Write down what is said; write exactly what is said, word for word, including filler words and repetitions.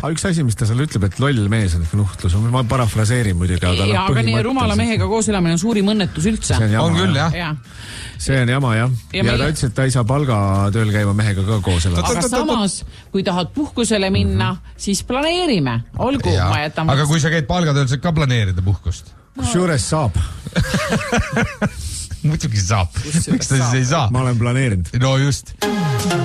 üks asi, mis ta seal ütleb, et loll mees on nuhtlus. Ma parafraseerin muidugi. Aga, ja, aga nii rumala mehega koos elamine on suurim õnnetus üldse. On küll, jah. Ja. See on jama, jah. Ja, ja ta ütles, et ta ei saa palga tööl käima mehega ka koos elada. Aga samas, kui tahad puhkusele minna, mm-hmm. siis planeerime. Olgu, ja. ma jätan... Aga kui sa käid palgatööl, saad ka planeerida puhkust. Kusjuures saab. Muidugi saab. Miks ta siis ei saa? Ma olen planeerinud. No just.